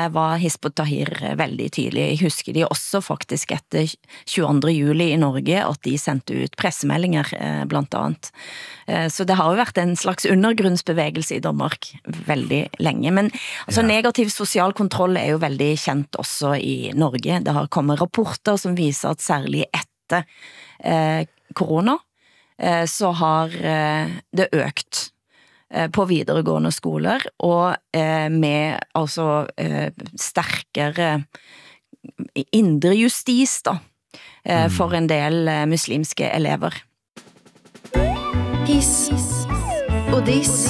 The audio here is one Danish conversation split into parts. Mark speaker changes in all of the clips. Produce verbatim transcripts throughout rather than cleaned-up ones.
Speaker 1: var Hizb ut-Tahrir veldig tydelig. Jeg husker de også faktisk etter tjueandre juli i Norge, at de sendte ut pressemeldinger blant annet. Så det har jo vært en slags undergrunnsbevegelse i Danmark veldig lenge. Men altså, ja. Negativ sosial kontroll er jo veldig kjent også i Norge. Det har kommet rapporter som viser at særlig etter eh, korona, eh, så har eh, det økt på videregående skoler, og eh, med altså eh, sterkere indre justis da, eh, for en del eh, muslimske elever.
Speaker 2: Hiss og diss.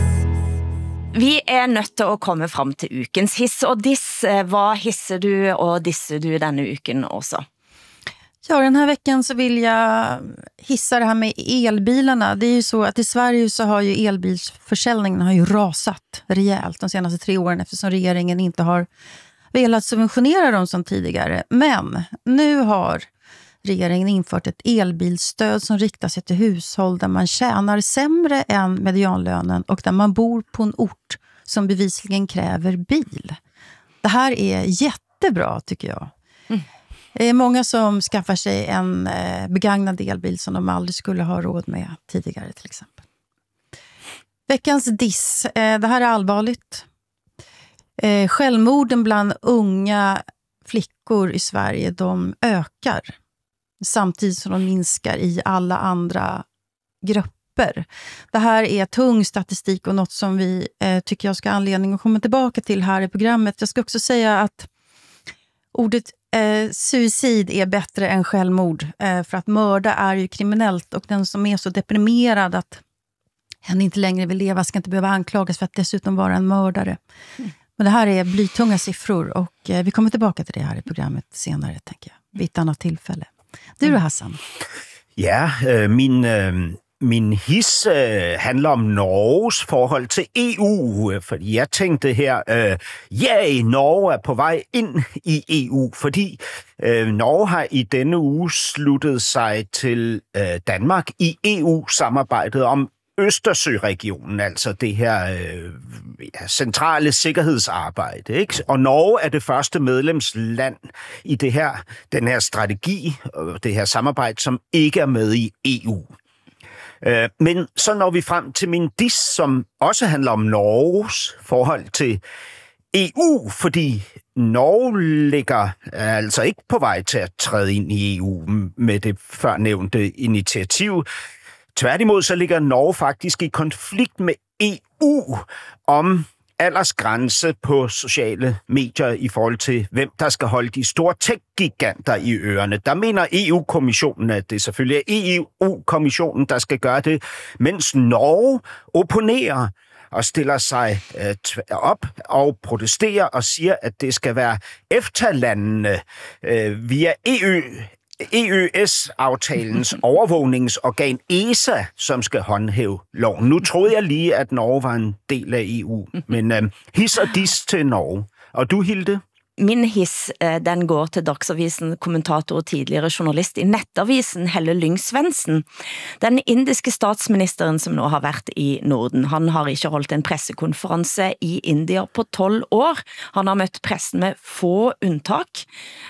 Speaker 1: Vi er nødt til å komme fram til ukens hiss og diss. Hva hisser du og disser du denne uken også?
Speaker 3: Ja, den här veckan så vill jag hissa det här med elbilarna. Det är ju så att i Sverige så har ju elbilsförsäljningen har ju rasat rejält de senaste tre åren eftersom regeringen inte har velat subventionera dem som tidigare. Men nu har regeringen infört ett elbilstöd som riktar sig till hushåll där man tjänar sämre än medianlönen och där man bor på en ort som bevisligen kräver bil. Det här är jättebra tycker jag. Mm. Det är många som skaffar sig en eh, begagnad elbil som de aldrig skulle ha råd med tidigare till exempel. Veckans diss. Eh, det här är allvarligt. Eh, självmorden bland unga flickor i Sverige, de ökar. Samtidigt som de minskar i alla andra grupper. Det här är tung statistik och något som vi eh, tycker jag ska ha anledning att komma tillbaka till här i programmet. Jag ska också säga att ordet Eh, suicid är bättre än självmord eh, för att mörda är ju kriminellt och den som är så deprimerad att hen inte längre vill leva ska inte behöva anklagas för att dessutom vara en mördare. Mm. Men det här är blytunga siffror och eh, vi kommer tillbaka till det här i programmet senare tänker jag, vid ett annat tillfälle. Du då Hassan?
Speaker 4: Ja, øh, min... Øh... Min hiss øh, handler om Norges forhold til E U, fordi jeg tænkte her, øh, ja, Norge er på vej ind i E U, fordi øh, Norge har i denne uge sluttet sig til øh, Danmark i E U-samarbejdet om Østersøregionen, altså det her øh, ja, centrale sikkerhedsarbejde, ikke? Og Norge er det første medlemsland i det her, den her strategi, og det her samarbejde, som ikke er med i E U. Men så når vi frem til min diss, som også handler om Norges forhold til E U, fordi Norge ligger altså ikke på vej til at træde ind i E U med det førnævnte initiativ. Tværtimod så ligger Norge faktisk i konflikt med E U om aldersgrænse på sociale medier i forhold til, hvem der skal holde de store tech-giganter i ørerne. Der mener E U-kommissionen, at det selvfølgelig er E U-kommissionen, der skal gøre det, mens Norge opponerer og stiller sig øh, op og protesterer og siger, at det skal være EFTA-landene øh, via E U E Ø S-aftalens overvågningsorgan E S A, som skal håndhæve loven. Nu troede jeg lige, at Norge var en del af E U, men øh, hiss og diss til Norge. Og du, Hilde?
Speaker 1: Min hiss, den går til Dagsavisen, kommentator og tidligere journalist i Nettavisen, Helle Lyng-Svendsen. Den indiske statsministeren som nå har vært i Norden, han har ikke holdt en pressekonferanse i India på tolv år. Han har møtt pressen med få unntak.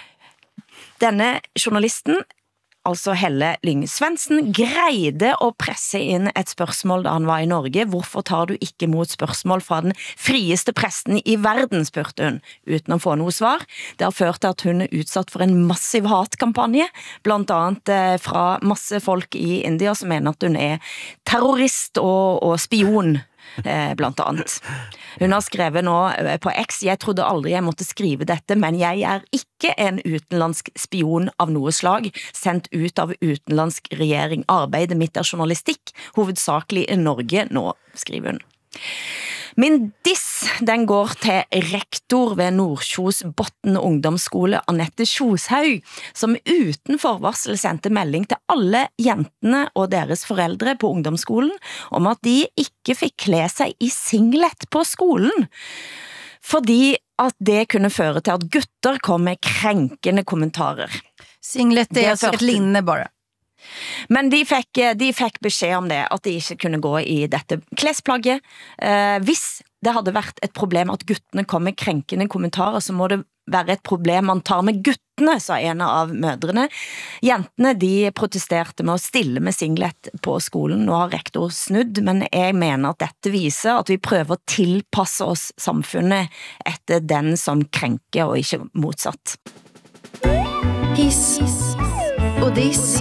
Speaker 1: Denne journalisten, altså Helle Lyng-Svendsen, greide å presse inn et spørsmål da han var i Norge. Hvorfor tar du ikke mot spørsmål fra den frieste presten i verden, spurte hun, uten å få noe svar. Det har ført til at hun er utsatt for en massiv hatkampanje, blant annet fra masse folk i India som mener at hun er terrorist og, og spion. Eh, blant annet. Hun har skrevet nå på X, jeg trodde aldri jeg måtte skrive dette, men jeg er ikke en utenlandsk spion av noe slag, sendt ut av utenlandsk regjering. Arbeidet mitt er journalistikk, hovedsakelig i Norge, nå skriver hun. Min diss, den går til rektor ved Nordkjos Botten ungdomsskole, Annette Kjoshaug, som uten forvarsel sendte melding til alle jentene og deres foreldre på ungdomsskolen om at de ikke fikk kle seg i singlet på skolen, fordi at det kunne føre til at gutter kom med krenkende kommentarer.
Speaker 3: Singlet er altså et linne bare.
Speaker 1: Men de fikk, de fikk beskjed om det, at de ikke kunne gå i dette klesplagget, eh, hvis det hade varit ett problem att guttene kom med kränkande kommentarer, så må det være et problem man tar med guttene, sa en av mødrene. Jentene, de protesterte med at stille med singlet på skolen. Nå har rektor snudd, men jeg mener at dette viser at vi prøver å tilpasse oss samfunnet etter den som krænker, og ikke motsatt.
Speaker 2: Hiss och diss.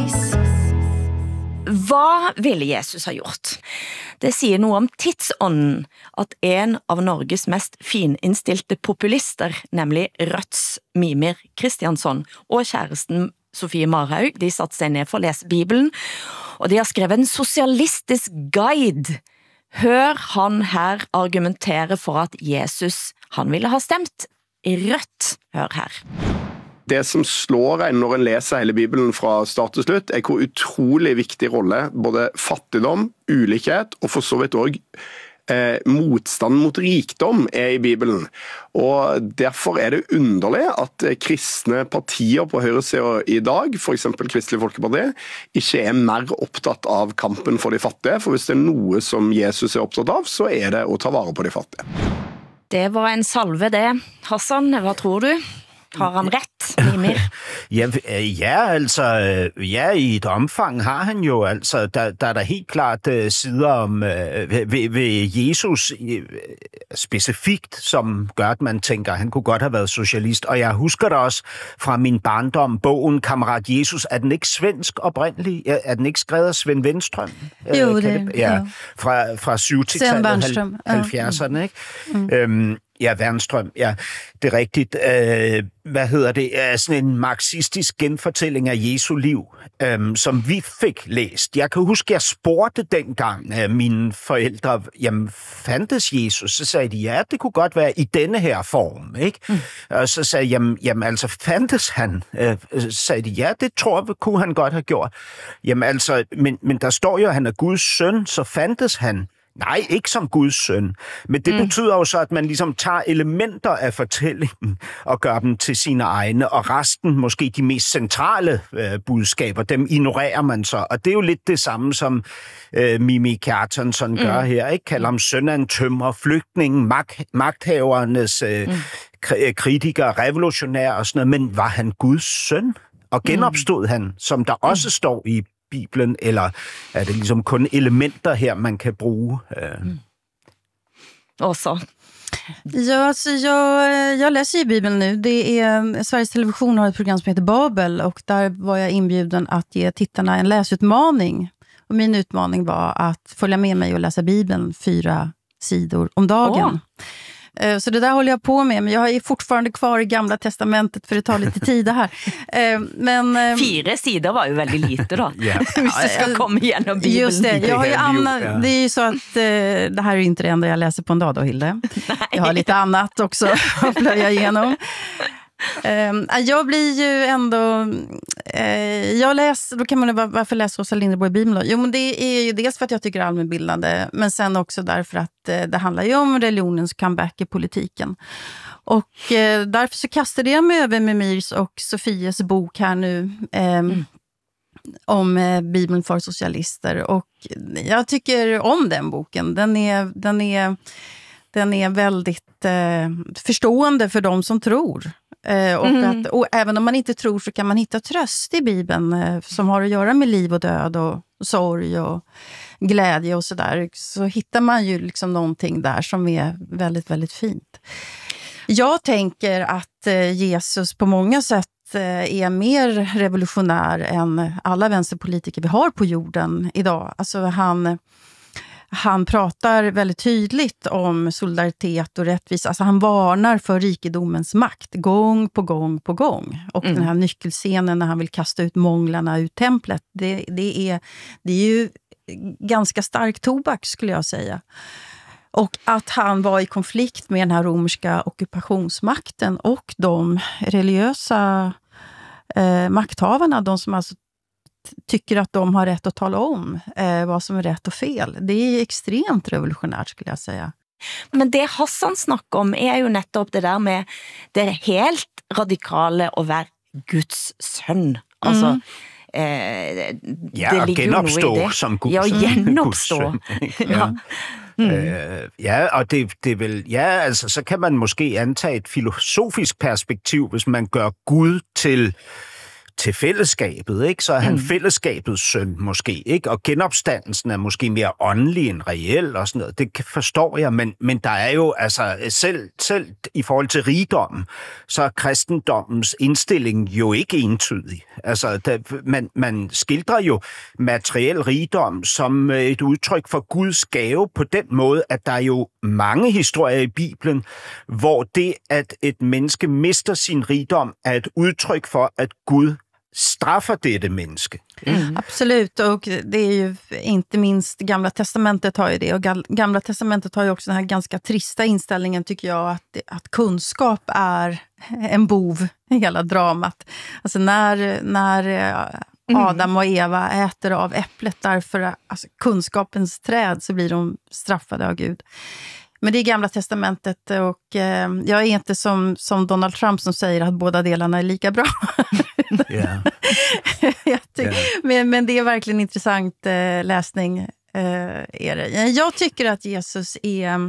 Speaker 1: Vad ville Jesus ha gjort? Det sier noe om tidsånden at en av Norges mest fininstilte populister, nemlig Rødts Mimir Kristiansson og kjæresten Sofie Marhaug, de satte seg ned for å lese Bibelen, og de har skrevet en sosialistisk guide. Hør han her argumentere for at Jesus, han ville ha stemt rødt. Hør her.
Speaker 5: Det som slår en når en leser hele Bibelen fra start til slutt, er hvor utrolig viktig rolle både fattigdom, ulikhet og for så vidt også eh, motstand mot rikdom er i Bibelen. Og derfor er det underlig at kristne partier på høyresiden i dag, for eksempel Kristelig Folkeparti, ikke er mer opptatt av kampen for de fattige, for hvis det er noe som Jesus er opptatt av, så er det å ta vare på de fattige.
Speaker 1: Det var en salve det. Hassan, hvad tror du? Har han ret, Mimir?
Speaker 4: Ja, ja, altså, ja, i et omfang har han jo, altså, der, der er der helt klart uh, sider om uh, ved, ved Jesus uh, specifikt, som gør, at man tænker, at han kunne godt have været socialist. Og jeg husker det også fra min barndom, bogen Kammerat Jesus. Er den ikke svensk oprindelig? Er den ikke skrevet af Svend Wenstrøm?
Speaker 3: Jo,
Speaker 4: uh,
Speaker 3: det
Speaker 4: det, ja,
Speaker 3: jo.
Speaker 4: Fra, fra syvogtyve-tallet, halvfjerdserne, ikke? Mm. Øhm, Ja, Wernstrøm, ja, det er rigtigt. Øh, hvad hedder det? Er sådan en marxistisk genfortælling af Jesu liv, øh, som vi fik læst. Jeg kan huske, jeg spurgte dengang af mine forældre, jamen, fandtes Jesus? Så sagde de, ja, det kunne godt være i denne her form, ikke? Mm. Og så sagde jeg, jamen, jamen altså, fandtes han? Øh, så sagde de, ja, det tror jeg, kunne han godt have gjort. Jamen altså, men, men der står jo, at han er Guds søn, så fandtes han. Nej, ikke som Guds søn. Men det mm. betyder jo så, at man ligesom tager elementer af fortællingen og gør dem til sine egne, og resten, måske de mest centrale øh, budskaber, dem ignorerer man så. Og det er jo lidt det samme, som øh, Mimi Kjartansson mm. gør her, ikke? Kalder ham søn af en tømrer, flygtningen, mag- magthavernes øh, mm. kritiker, revolutionær og sådan noget. Men var han Guds søn? Og genopstod mm. han, som der også mm. står i Bibelen, eller er det liksom kun elementer her, man kan bruge? Mm.
Speaker 1: Och så?
Speaker 3: Ja, alltså jag, jag läser ju Bibeln nu. Det är, Sveriges Television har ett program som heter Babel, och där var jag inbjuden att ge tittarna en läsutmaning. Och min utmaning var att följa med mig och läsa Bibeln fyra sidor om dagen. Oh. Så det där håller jag på med, men jag är fortfarande kvar i Gamla testamentet, för det tar lite tid här. Men
Speaker 1: fyra sidor var ju väldigt lite då. Yeah. Hvis du ska komma igenom Bibeln.
Speaker 3: Just det, jag har ju Anna, det är ju så att det här är inte det enda jag läser på en dag då, Hilde. Jag har lite annat också att plöja igenom. Um, jag blir ju ändå uh, jag läser, då kan man ju bara, varför läser Åsa Linderborg Bibeln då? Jo, men det är ju dels för att jag tycker det är allmänbildande, men sen också därför att uh, det handlar ju om religionens comeback i politiken. Och uh, därför så kastade jag mig över Mimirs och Sofies bok här nu um, mm. om uh, Bibeln för socialister, och jag tycker om den boken. Den är, den är, den är väldigt uh, förstående för de som tror. Eh, och, mm. att, och även om man inte tror, så kan man hitta tröst i Bibeln eh, som har att göra med liv och död och, och sorg och glädje och sådär. Så hittar man ju liksom någonting där som är väldigt, väldigt fint. Jag tänker att eh, Jesus på många sätt eh, är mer revolutionär än alla vänsterpolitiker vi har på jorden idag. Alltså han... Han pratar väldigt tydligt om solidaritet och rättvisa. Alltså han varnar för rikedomens makt gång på gång på gång. Och mm. den här nyckelscenen när han vill kasta ut månglarna ur templet. Det, det, är, det är ju ganska stark tobak, skulle jag säga. Och att han var i konflikt med den här romerska ockupationsmakten och de religiösa eh, makthavarna. De som alltså tycker att de har rätt att tala om eh, vad som är rätt och fel. Det är extremt revolutionärt, skulle jag säga.
Speaker 1: Men det Hassan snakker om er jo nettopp det der med det helt radikale å være Guds sønn. Altså, mm. eh,
Speaker 4: ja, det ligger jo noe i det. Som Guds,
Speaker 1: ja, gjenoppstå.
Speaker 4: ja. Mm. Øh, ja, og det, det vil, ja, altså, så kan man måske antage et filosofisk perspektiv, hvis man gør Gud til til fællesskabet, ikke? Så er han mm. fællesskabets søn måske, ikke? Og genopstandelsen er måske mere åndelig end reel og sådan noget. Det forstår jeg, men, men der er jo, altså, selv, selv i forhold til rigdommen, så er kristendommens indstilling jo ikke entydig. Altså, der, man, man skildrer jo materiel rigdom som et udtryk for Guds gave på den måde, at der er jo mange historier i Bibelen, hvor det, at et menneske mister sin rigdom, er et udtryk for, at Gud straffer dette menneske.
Speaker 3: Mm. Absolut, och det är ju inte minst Gamla testamentet har ju det, och Gamla testamentet har ju också den här ganska trista inställningen, tycker jag, att, att kunskap är en bov i hela dramat. Alltså när, när Adam och Eva äter av äpplet därför alltså kunskapens träd, så blir de straffade av Gud. Men det är Gamla testamentet, och eh, jag är inte som, som Donald Trump som säger att båda delarna är lika bra. Yeah. jag tycker, yeah. men, men det är verkligen intressant eh, läsning. Eh, är det. Jag tycker att Jesus är...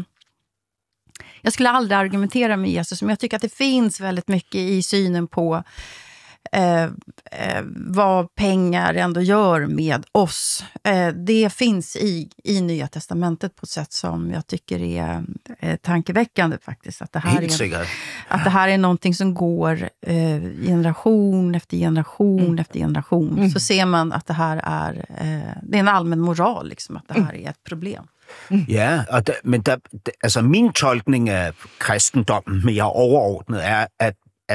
Speaker 3: Jag skulle aldrig argumentera med Jesus, men jag tycker att det finns väldigt mycket i synen på Eh, eh, vad pengar ändå gör med oss. Eh, det finns i, i Nya testamentet på ett sätt som jag tycker är eh, tankeväckande faktiskt. Att det, här är, att det här är någonting som går eh, generation efter generation mm. efter generation. Mm. Så ser man att det här är, eh, det är en allmän moral, liksom, att det här är ett problem.
Speaker 4: Mm. Ja, og der, men der, altså min tolkning af kristendommen mere overordnet er, at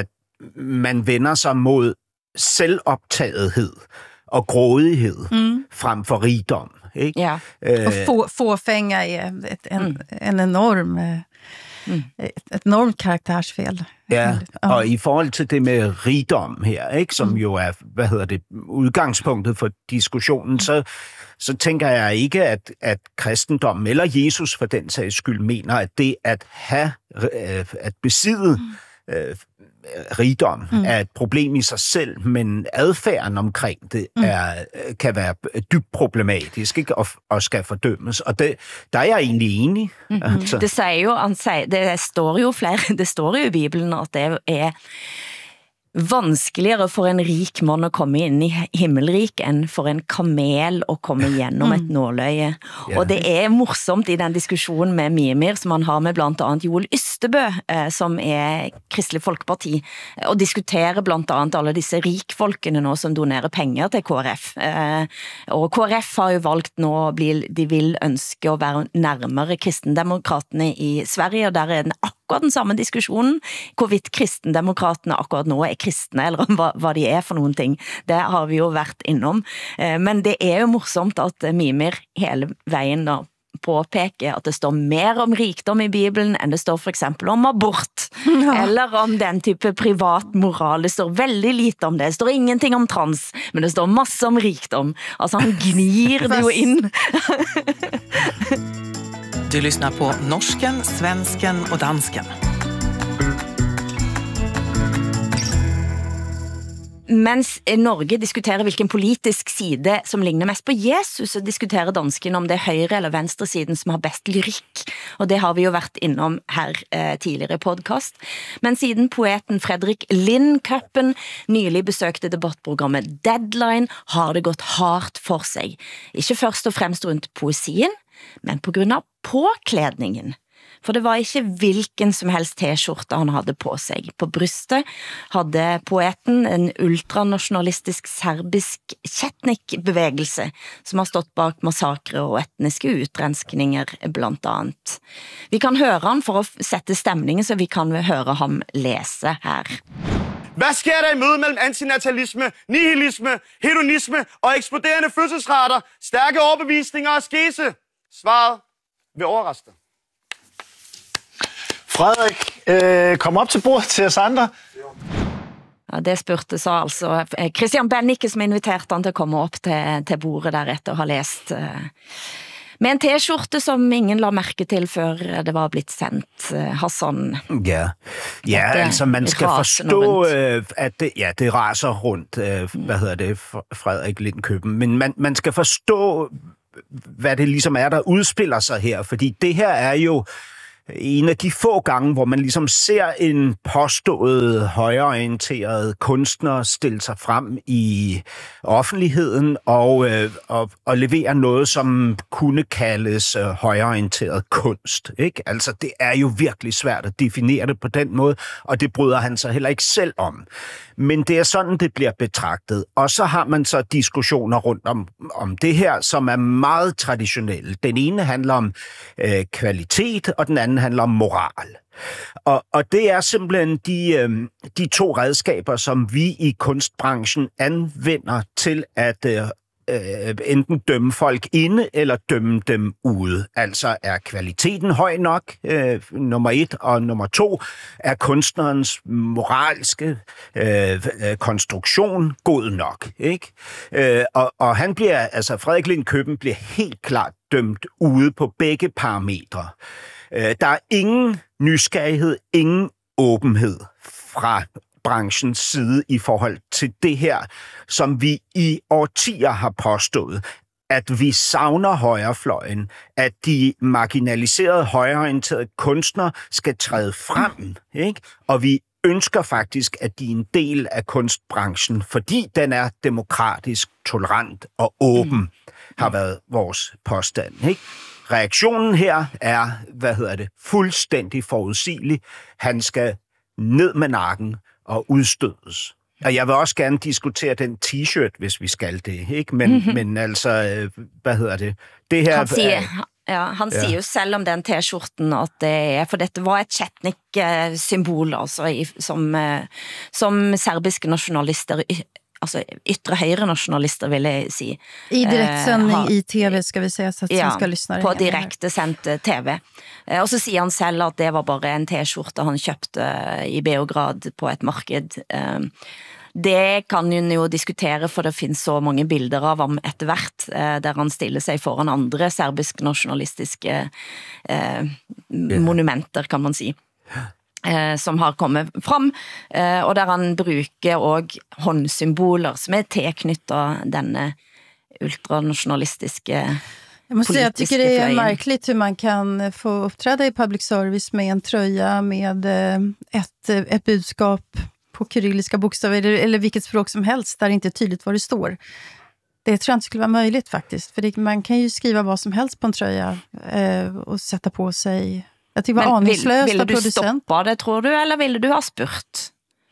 Speaker 4: man vender sig mod selvoptagethed og grådighed mm. frem for rigdom. Ikke?
Speaker 3: Ja, og få, fåfänga er et, en, mm. en enorm, mm. et enormt karaktersfel.
Speaker 4: Ja, og i forhold til det med rigdom her, ikke, som mm. jo er, hvad hedder det, udgangspunktet for diskussionen, så, så tænker jeg ikke, at, at kristendommen eller Jesus for den sags skyld mener, at det at have, at besidde mm. øh, rigdom mm. er et problem i sig selv, men adfærden omkring det er, mm. kan være dybt problematisk, ikke? Og, og skal fordømmes. Og det, der er jeg egentlig enig.
Speaker 1: Mm-hmm. Altså. Det siger jo, han siger, det står jo flere, det står jo i Bibelen, at det er vanskeligere for en rik mann at komme ind i himmelrik, end for en kamel at komme igennem et nåløje. Yeah. Og det er morsomt i den diskussion med Mimir, som han har med blandt andet Joel Ystebø, eh, som er Kristelig Folkeparti, og diskuterer blandt andet alle disse rikfolkene nå, som donerer penger til K R F. Eh, og K R F har jo valgt nå, de vil ønske at være nærmere kristendemokraterne i Sverige, og der er den akkurat den samme diskussionen, hvorvidt kristendemokraterne akkurat nå er kristne, eller om hvad, hvad de er for nogle ting. Det har vi jo været innom. Men det er jo morsomt, at Mimir hele vejen da påpeker, at det står mer om rikdom i Bibelen, end det står for eksempel om abort, ja. Eller om den type privat moral. Det står veldig lite om det. Det står ingenting om trans, men det står masse om rikdom. Altså han gnir det jo ind.
Speaker 6: Du lyssnar på norsken, svensken och dansken.
Speaker 1: Mens Norge diskuterer hvilken politisk side som ligner mest på Jesus, så diskuterer dansken om det er højre eller venstre siden som har best lyrik. Og det har vi jo vært innom her eh, tidligere i podcast. Men siden poeten Fredrik Lindköpen nylig besøgte debattprogrammet Deadline, har det gått hardt for sig. Ikke først og fremst rundt poesien, men på grund av påklædningen. For det var ikke hvilken som helst t-skjorte han havde på sig. På brystet havde poeten en ultranationalistisk serbisk Chetnik-bevægelse, som har stått bak massakre og etniske utrenskninger blandt andet. Vi kan høre han for at sætte stemningen, så vi kan høre ham læse her.
Speaker 7: Hvad sker der i mødet mellem antinatalisme, nihilisme, hedonisme og eksploderende fødselsrater, stærke overbevisninger og skese? Svaret vil overraske dig.
Speaker 8: Frederik, øh, kom op til bordet til os andre.
Speaker 1: Ja, det spurgte så altså Christian Bennike, som inviterte han til at komme op til, til bordet der etter at ha læst uh, med en t-skjorte, som ingen la mærke til, før det var blitt sendt. Uh, Hassan.
Speaker 4: Ja, ja altså man skal forstå, øh, at det, ja, det raser rundt, øh, hvad hedder det, Frederik Lindköpen, men man, man skal forstå hvad det ligesom er, der udspiller sig her. Fordi det her er jo en af de få gange, hvor man ligesom ser en påstået højreorienteret kunstner stille sig frem i offentligheden og, øh, og, og levere noget, som kunne kaldes øh, højreorienteret kunst. Ikke? Altså, det er jo virkelig svært at definere det på den måde, og det bryder han sig heller ikke selv om. Men det er sådan, det bliver betragtet. Og så har man så diskussioner rundt om, om det her, som er meget traditionelle. Den ene handler om øh, kvalitet, og den anden handler om moral. Og, og det er simpelthen de, øh, de to redskaber, som vi i kunstbranchen anvender til at øh, øh, enten dømme folk inde eller dømme dem ude. Altså er kvaliteten høj nok, øh, nummer et, og nummer to, er kunstnerens moralske øh, øh, konstruktion god nok. Ikke? Øh, og, og han bliver, altså Frederik Lind Køben bliver helt klart dømt ude på begge parametre. Øh, der er ingen nysgerrighed, ingen åbenhed fra branchens side i forhold til det her, som vi i årtier har påstået, at vi savner højrefløjen, at de marginaliserede højreorienterede kunstnere skal træde frem, ikke? Og vi ønsker faktisk, at de er en del af kunstbranchen, fordi den er demokratisk, tolerant og åben, har været vores påstand, ikke? Reaktionen her er, hvad hedder det, fuldstændig forudsigelig. Han skal ned med nakken og udstødes. Og jeg vil også gerne diskutere den t-shirt, hvis vi skal det, ikke? Men, mm-hmm. men altså, hvad hedder det? Det her...
Speaker 1: Han siger, ja, han siger ja. jo selv om den t-skjorten, at det er, for dette var et Chetnik-symbol, altså, i, som, som serbiske nationalister, altså yttre højre nationalister, vil jeg sige.
Speaker 3: I direktsändning uh, i tv, skal vi säga, så att
Speaker 1: ja,
Speaker 3: ska lyssna.
Speaker 1: på direkte sendt tv. Uh, og så siger han selv, at det var bare en t-skjorte han købte i Beograd på et marked. Uh, Det kan jo diskutere, for det findes så mange bilder av ham etter hvert, eh, der han stiller sig foran andre serbisk-nationalistiske eh, monumenter, kan man si, eh, som har kommet fram, eh, og der han bruker også håndsymboler som er tilknyttet denne ultranationalistiske.
Speaker 3: Jag måste säga, jag tycker det är märkligt hur man kan få uppträda i public service med en tröja med ett, ett budskap på kyrilliska bokstäver eller, eller vilket språk som helst där det inte är tydligt vad det står. Det tror jag inte skulle vara möjligt faktiskt. För det, man kan ju skriva vad som helst på en tröja eh, och sätta på sig. Jag tycker det var aningslöst.
Speaker 1: Vill, vill du
Speaker 3: producent.
Speaker 1: stoppa det, tror du, eller ville du ha spurt?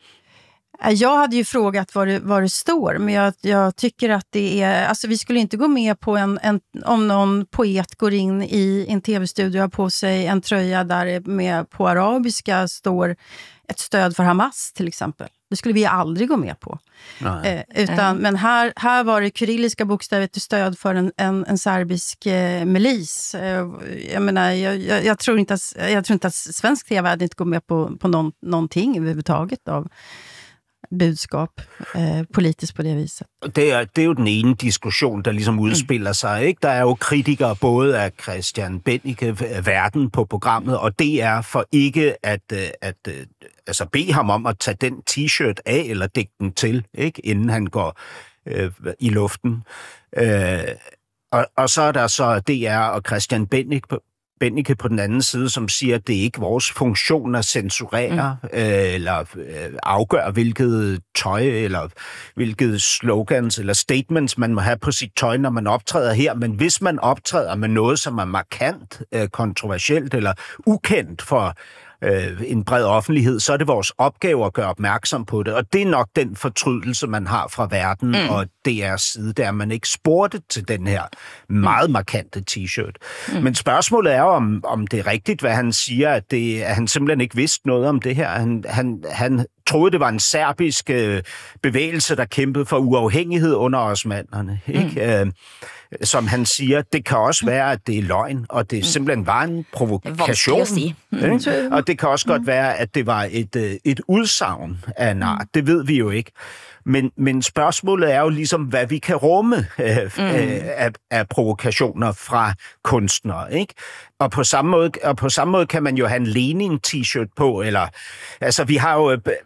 Speaker 3: Jag hade ju frågat vad det, vad det står, men jag, jag tycker att det är... Alltså vi skulle inte gå med på en, en... Om någon poet går in i en tv-studio och har på sig en tröja där med på arabiska står ett stöd för Hamas till exempel. Det skulle vi aldrig gå med på. Eh, utan, mm. Men här, här var det kyrilliska bokstäver till stöd för en, en, en serbisk eh, milis. Eh, jag menar, jag, jag, jag, tror inte att, jag tror inte att svensk tv hade inte gått med på, på någon, någonting överhuvudtaget av budskap eh, politisk på det viset.
Speaker 4: Det er, det er jo den ene diskussion, der ligesom udspiller sig, ikke? Der er jo kritikere både af Christian Bennike, Verden på programmet, og det er for ikke at, at, at altså bede ham om at tage den t-shirt af eller dække den til, ikke? Inden han går øh, i luften. Øh, og, og så er der så D R og Christian Bennike på Bennike på den anden side, som siger, at det er ikke vores funktion at censurere mm. øh, eller øh, afgøre, hvilket tøj eller hvilket slogans eller statements man må have på sit tøj, når man optræder her. Men hvis man optræder med noget, som er markant, øh, kontroversielt eller ukendt for øh, en bred offentlighed, så er det vores opgave at gøre opmærksom på det. Og det er nok den fortrydelse, man har fra Verden mm. og D R's side, der man ikke spurgte til den her meget mm. markante t-shirt. Mm. Men spørgsmålet er om, om det er rigtigt, hvad han siger, at, det, at han simpelthen ikke vidste noget om det her. Han, han, han troede, det var en serbisk øh, bevægelse, der kæmpede for uafhængighed under osmannerne. Ikke? Mm. Øh, som han siger, det kan også være, at det er løgn, og det simpelthen var en provokation. Mm. Og det kan også godt være, at det var et, et udsagn af en art. Det ved vi jo ikke. Men, men spørgsmålet er jo ligesom, hvad vi kan rumme øh, mm. øh, af, af provokationer fra kunstnere, ikke? Og på samme måde, og på samme måde kan man jo have en Lenin t-shirt på, eller altså vi har jo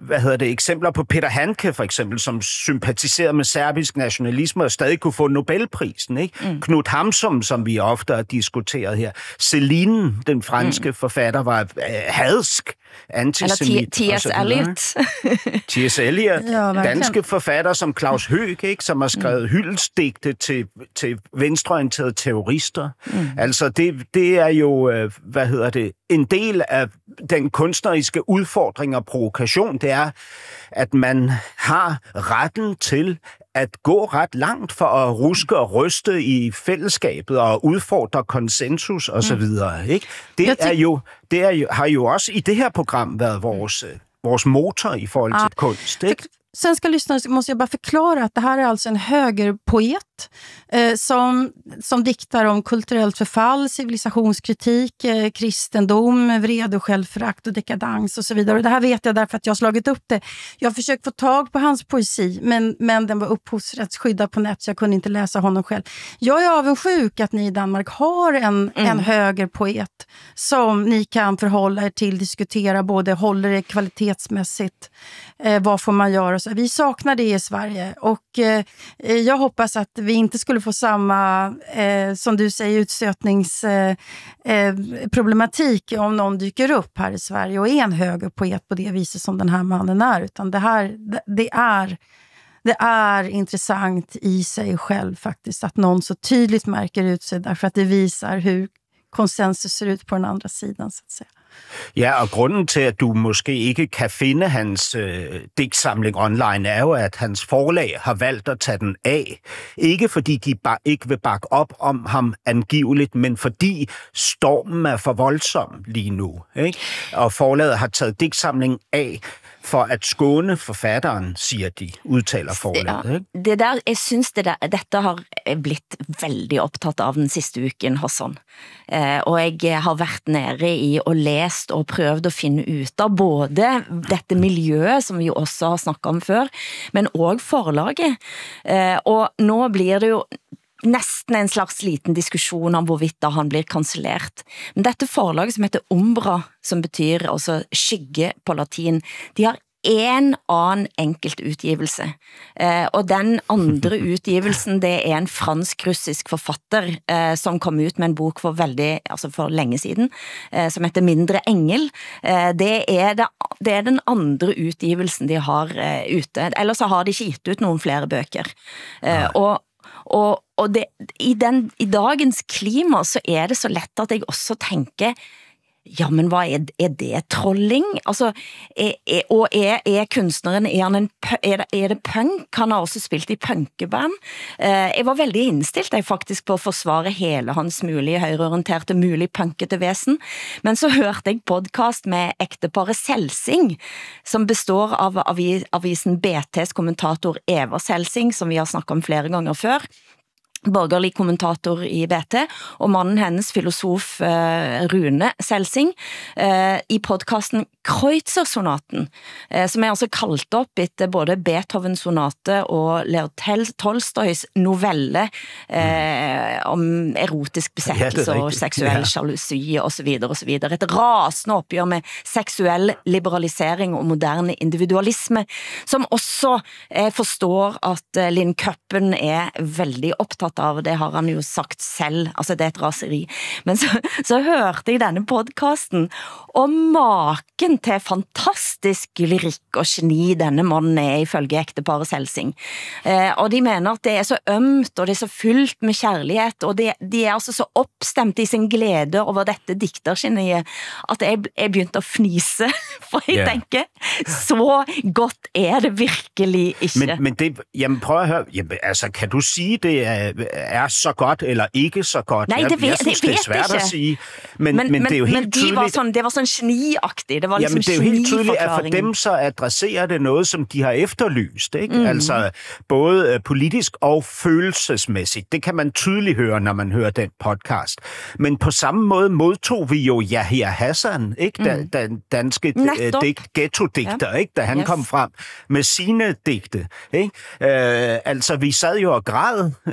Speaker 4: hvad hedder det, eksempler på Peter Handke, for eksempel, som sympatiserede med serbisk nationalisme og stadig kunne få Nobelprisen, ikke? Mm. Knut Hamsun, som vi ofte har diskuteret her. Celine, den franske mm. forfatter, var øh, hadsk, antisemit.
Speaker 1: Eller T S Eliot.
Speaker 4: T S Eliot.
Speaker 3: Ja,
Speaker 4: danske forfatter som Claus Høeg, ikke? Som har skrevet mm. hyldestigte til, til venstreorienterede terrorister. Mm. Altså, det, det er jo, øh, hvad hedder det, en del af den kunstneriske udfordring og provokation, det er, at man har retten til at gå ret langt for at ruske og ryste i fællesskabet og udfordre konsensus og så videre, ikke? Det er jo, det er jo, har jo også i det her program været vores, vores motor i forhold til ja. kunst, ikke?
Speaker 3: Svenska lyssnare måste jag bara förklara att det här är alltså en högerpoet eh, som, som diktar om kulturellt förfall, civilisationskritik, eh, kristendom, vrede och självförakt och dekadans och så vidare. Och det här vet jag därför att jag har slagit upp det. Jag har försökt få tag på hans poesi, men, men den var upphovsrättsskyddad på nät så jag kunde inte läsa honom själv. Jag är avundsjuk att ni i Danmark har en, mm. en högerpoet som ni kan förhålla er till, diskutera både håller det kvalitetsmässigt, eh, vad får man göra. Vi saknar det i Sverige och eh, jag hoppas att vi inte skulle få samma, eh, som du säger, utstötningsproblematik eh, om någon dyker upp här i Sverige och är en högerpoet på det viset som den här mannen är. Utan det här, det är, det är intressant i sig själv faktiskt att någon så tydligt märker ut sig därför att det visar hur konsensus ser ut på den andra sidan så att säga.
Speaker 4: Ja, og grunden til, at du måske ikke kan finde hans øh, digtsamling online, er jo, at hans forlag har valgt at tage den af. Ikke fordi de bare ikke vil bakke op om ham angiveligt, men fordi stormen er for voldsom lige nu, ikke? Og forlaget har taget digtsamlingen af for at skåne forfatteren, siger de, udtaler forlaget. Ikke?
Speaker 1: Ja, det der, jeg synes det der, dette har blitt veldig optaget av den sidste uken, Hassan. Eh, og jeg har vært nede i og læst og prøvd å finne ut av både dette miljøet, som vi også har snakket om før, men også forlaget. Eh, og nå blir det jo nesten en slags liten diskussion om hvorvidt da han blir kansellert. Men dette forlaget som heter Umbra, som betyr altså skygge på latin, de har en annen enkelt utgivelse. Eh, og den andre utgivelsen, det er en fransk-russisk forfatter eh, som kom ut med en bok for veldig, altså for lenge siden, eh, som heter Mindre Engel. Eh, det, er det, det er den andre utgivelsen de har eh, ute. Ellers så har de ikke gitt ut noen flere bøker. Eh, og Og, og det, i, den, i dagens klima så er det så lett at jeg også tenker, ja, men hva er, er det trolling? Altså, er, er, og er, er kunstneren, er, han en, er, det, er det punk? Han har også spilt i punkeband. Eh, jeg var veldig innstilt jeg faktisk på å forsvare hele hans mulige høyreorienterte, mulig punkete vesen. Men så hørte jeg podcast med ekteparet Selsing, som består av avisen B T's kommentator Eva Selsing, som vi har snakket om flere ganger før, borgerlig kommentator i B T, og mannen hennes, filosof eh, Rune Selsing, eh, i podcasten Kreutzer-sonaten, eh, som er altså kalt opp etter både Beethovens sonate og Leo Tolstoys novelle eh, om erotisk besettelse og seksuell jalousi og så videre og så videre. Et rasende oppgjør med seksuell liberalisering og moderne individualisme, som også eh, forstår at eh, Linn Køppen er veldig opptatt av, det har han jo sagt selv, altså det er et raseri. Men så, så hørte jeg denne podcasten, og maken til fantastisk lyrikk og geni denne mannen er ifølge ekteparet Selsing. Eh, og de mener at det er så ømt, og det er så fullt med kjærlighet, og de, de er altså så oppstemt i sin glede over dette diktergeniet, at jeg, jeg begynte å fnise, for jeg yeah. tenker, så godt er det virkelig ikke.
Speaker 4: Men, men det, jamen prøv at høre, jamen, altså kan du sige, det er er så godt eller ikke så godt.
Speaker 1: Nej, det, ved, jeg synes,
Speaker 4: det, det er svært
Speaker 1: ikke.
Speaker 4: at sige. Men, men,
Speaker 1: men,
Speaker 4: men det er jo helt
Speaker 1: men de
Speaker 4: tydeligt.
Speaker 1: Var sådan, det var sådan geniagtigt. Det var ligesom
Speaker 4: jamen, det er jo helt tydeligt, at for dem så adresserer det noget, som de har efterlyst. Ikke? Mm. Altså både politisk og følelsesmæssigt. Det kan man tydeligt høre, når man hører den podcast. Men på samme måde modtog vi jo Yahya Hassan, ikke? Da, mm. da, danske digt, ghetto-digter, ja. Ikke? Da han yes. kom frem med sine digte. Ikke? Øh, altså, vi sad jo og græd, ikke?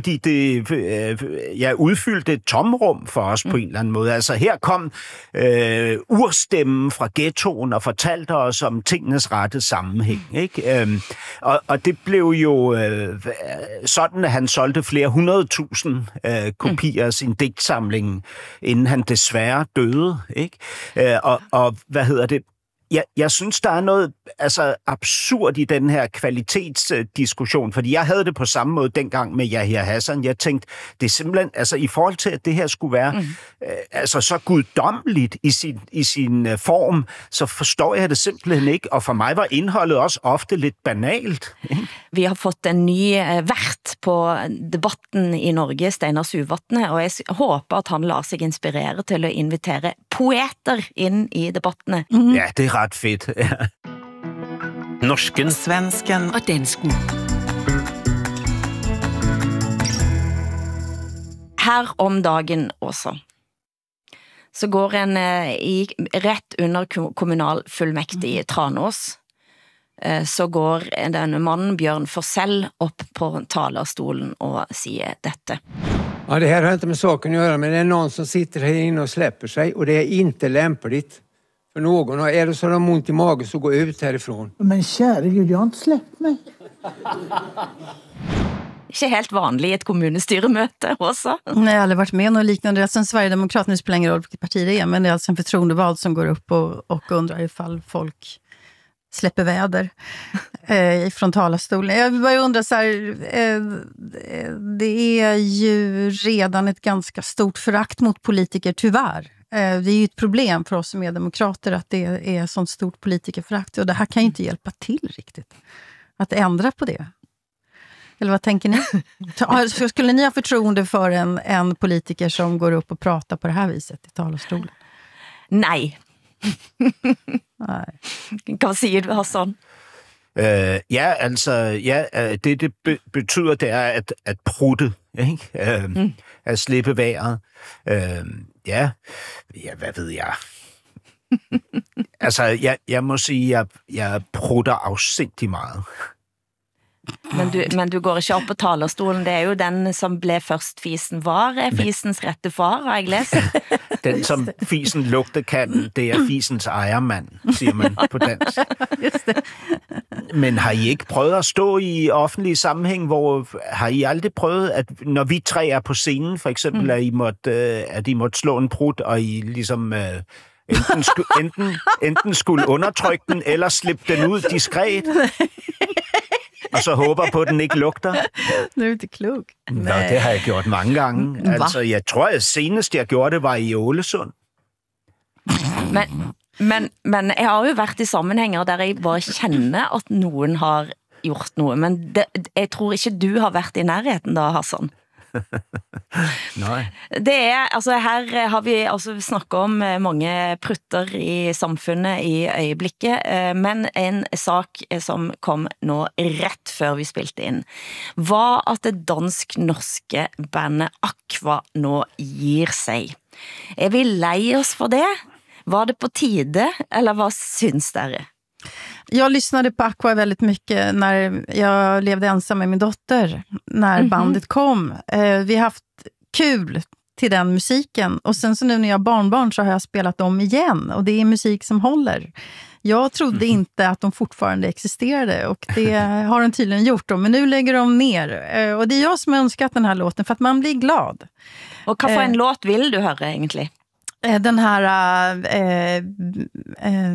Speaker 4: fordi det øh, ja, udfyldte et tomrum for os mm. på en eller anden måde. Altså her kom øh, urstemmen fra ghettoen og fortalte os om tingenes rette sammenhæng. Ikke? Øhm, og, og det blev jo øh, sådan, at han solgte flere hundredtusind øh, kopier af sin digtsamling, inden han desværre døde. Ikke? Øh, og, og hvad hedder det? Jeg, jeg synes, der er noget altså, absurd i den her kvalitetsdiskussion, fordi jeg havde det på samme måde dengang med Yahya Hassan. Jeg tænkte, det er simpelthen, altså i forhold til, at det her skulle være mm. øh, altså, så guddommeligt i sin, i sin uh, form, så forstår jeg det simpelthen ikke, og for mig var indholdet også ofte lidt banalt.
Speaker 1: Vi har fått en ny uh, vært på debatten i Norge, Steinar Suvatne, og jeg håber at han lader sig inspirere til at invitere poeter ind i debattene.
Speaker 4: Mm. Ja, det er ret fedt. Ja.
Speaker 6: Norsken, svensken
Speaker 2: og dansken.
Speaker 1: Her om dagen også, så går en eh, i, ret under kommunalfullmektig i Tranås, eh, så går denne mannen Bjørn Forsell upp på talarstolen og siger dette.
Speaker 9: Ja, det här har inte med saken att göra, men det är någon som sitter här inne och släpper sig, och det är inte lämpligt för någon. Och är det så de har ont i magen så gå ut härifrån.
Speaker 10: Men kära Gud, jag har inte släppt mig.
Speaker 1: Ikke helt vanligt i ett kommunestyremöte också.
Speaker 3: Nej, jag har aldrig varit med om något liknande. Det är alltså en Sverigedemokrat, spelar ingen roll vilket parti det är, men det är alltså en förtroendevald som går upp och, och undrar ifall folk släpper väder eh, från talarstolen. Jag bara undrar så här, eh, det är ju redan ett ganska stort förakt mot politiker, tyvärr. Eh, det är ju ett problem för oss som är demokrater att det är sånt stort politikerförakt, och det här kan ju inte hjälpa till riktigt. Att ändra på det. Eller vad tänker ni? Skulle ni ha förtroende för en, en politiker som går upp och pratar på det här viset i talarstolen?
Speaker 1: Nej.
Speaker 3: Nej.
Speaker 1: Hvad siger du, Hassan?
Speaker 4: Øh, ja, altså, ja, det det be- betyder, det er at, at prutte, ikke? Øh, mm. At slippe vejret. Øh, ja, ja, hvad ved jeg? altså, jeg, jeg må sige, jeg, jeg prutter afsindig meget.
Speaker 1: Men du, men du går ikke op på talerstolen. Det er jo den, som blev først fisen var, er fisens rette far, har jeg læst.
Speaker 4: Den, som fisen lugte kan, det er fisens ejermand, siger man på dansk.
Speaker 3: Just det.
Speaker 4: Men har I ikke prøvet at stå i offentlige sammenhæng, hvor har I aldrig prøvet, at når vi tre er på scenen, for eksempel, mm. at, I måtte, at I måtte slå en prut, og I ligesom... Enten, sku, enten, enten skulle undertrykke den, eller slippe den ud diskret. Og så håber på, at den ikke lugter.
Speaker 3: Nu er du ikke klog.
Speaker 4: Nå, det har jeg gjort mange gange. Hva? Altså, jeg tror, at senest jeg gjorde det, var i Ålesund.
Speaker 1: Men, men, men jeg har jo været i sammenhænger, der jeg bare kender, at nogen har gjort noget. Men det, jeg tror ikke, du har været i nærheden da, Hassan.
Speaker 4: Nej.
Speaker 1: Det er, altså her har vi altså snakket om mange prutter i samfundet i øjeblikket, men en sak som kom nå ret før vi spilte ind, var at det dansk-norske bandet Aqua nå gir sig. Er vi lei oss for det? Var det på tide, eller hvad syns dere?
Speaker 3: Jag lyssnade på Aqua väldigt mycket när jag levde ensam med min dotter, när mm-hmm. bandet kom. Eh, vi har haft kul till den musiken, och sen så nu när jag har barnbarn så har jag spelat dem igen, och det är musik som håller. Jag trodde mm-hmm. inte att de fortfarande existerade, och det har de tydligen gjort då, men nu lägger de ner. Eh, och det är jag som har önskat den här låten, för att man blir glad.
Speaker 1: Och vad för en
Speaker 3: eh,
Speaker 1: låt vill du höra egentligen?
Speaker 3: Eh, den här... Eh, eh,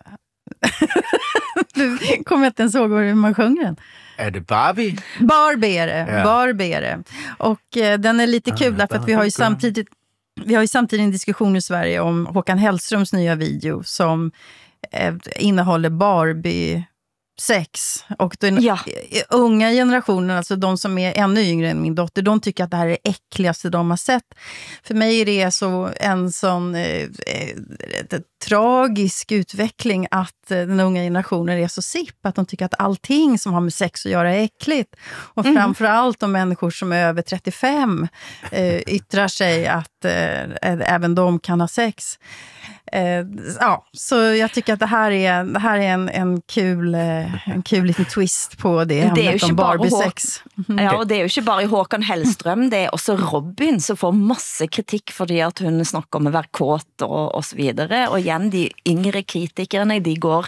Speaker 3: du kommer inte ens ihåg hur man sjunger den.
Speaker 4: Är det Barbie?
Speaker 3: Barbie är det.
Speaker 4: Ja.
Speaker 3: Barbie är det. Och eh, den är lite kul därför att vi har ju samtidigt vi har ju samtidigt en diskussion i Sverige om Håkan Hellströms nya video som eh, innehåller Barbie sex, och den
Speaker 1: ja.
Speaker 3: unga generationen, alltså de som är ännu yngre än min dotter, de tycker att det här är det äckligaste de har sett. För mig är det så en sån eh, tragisk utveckling att eh, den unga generationen är så sipp, att de tycker att allting som har med sex att göra är äckligt. Och mm. framförallt de människor som är över trettiofem eh, yttrar sig att eh, även de kan ha sex. Eh, ja, så jag tycker att det här är, det här är en, en, kul, eh, en kul liten twist på det,
Speaker 1: det
Speaker 3: ämnet om Barbie-sex.
Speaker 1: Mm. Ja, og det er jo ikke bare Håkan Hellstrøm, det er også Robin som får masse kritik fordi at hun snakker om at være kåt og, og så videre. Og igen, de yngre kritikerne, de går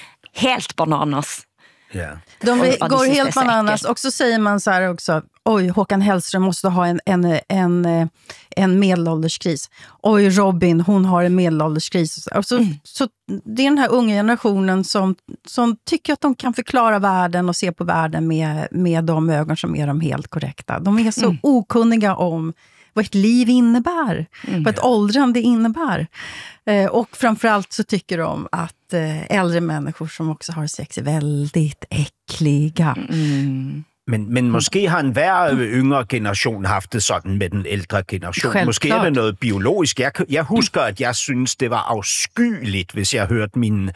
Speaker 1: helt bananas.
Speaker 3: Yeah. De vi, går helt bananas och så säger man så här också, oj, Håkan Hellström måste ha en, en, en, en medelålderskris. Oj, Robin, hon har en medelålderskris. Och så, mm. så det är den här unga generationen som, som tycker att de kan förklara världen och se på världen med, med de ögon som är de helt korrekta. De är så mm. okunniga om vad ett liv innebär, mm. vad ett åldrande innebär. Eh, och framförallt så tycker de att eh, äldre människor som också har sex är väldigt äckliga.
Speaker 1: Mm.
Speaker 4: Men, men måske har en hver yngre generation haft det sådan med den ældre generation.
Speaker 3: Självklart.
Speaker 4: Måske er det noget biologisk. Jeg, jeg husker, at jeg synes, det var afskyeligt, hvis jeg hørte min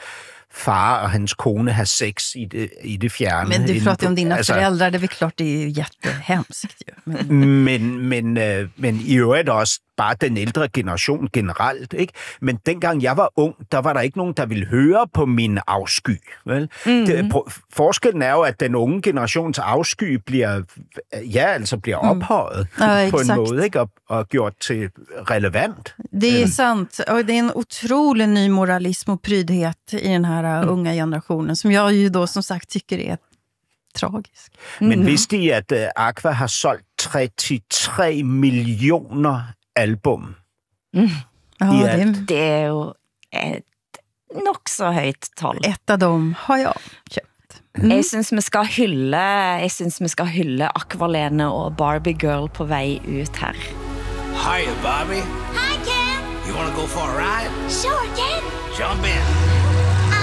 Speaker 4: far og hans kone have sex i det, i det fjerne.
Speaker 3: Men du pratar om dina alltså, föräldrar, det är väl klart, det är ju jättehemskt. Ju.
Speaker 4: Men, men, men, øh, men i øvrigt også bare den ældre generation generelt, ikke? Men dengang jeg var ung, der var der ikke nogen, der ville høre på min afsky. Vel? Mm-hmm. Det, forskellen er jo, at den unge generations afsky bliver, ja, altså bliver ophøjet mm. ja, på en måde, ikke? Og, og gjort til relevant.
Speaker 3: Det är sant, och det är en otrolig ny moralism och prydhet i den här mm. unga generationen, som jag ju då som sagt tycker är tragisk.
Speaker 4: Men mm. vidste I, at uh, Aqua har solgt treogtredive millioner album?
Speaker 1: Mm. Ja, det, det är ju ett nog så högt tal.
Speaker 3: Ett av dem har jag köpt.
Speaker 1: Mm. Jag syns vi ska hylla, jag syns vi ska hylla Aqualene och Barbie Girl på väg ut här.
Speaker 11: Hiya, Barbie.
Speaker 12: Hi, Ken.
Speaker 11: You want to go for a ride?
Speaker 12: Sure, Ken.
Speaker 11: Jump in.